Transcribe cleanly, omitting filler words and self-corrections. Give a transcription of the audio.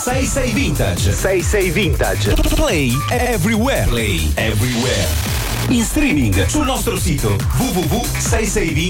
66 Vintage. 66 Vintage. Play everywhere. Play everywhere. In streaming sul nostro sito www.66vintage.it.